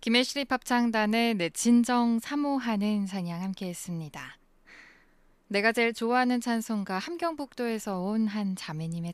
김혜실의 합창단의 내 진정 사모하는 찬양 함께했습니다. 내가 제일 좋아하는 찬송가 함경북도에서 온 한 자매님의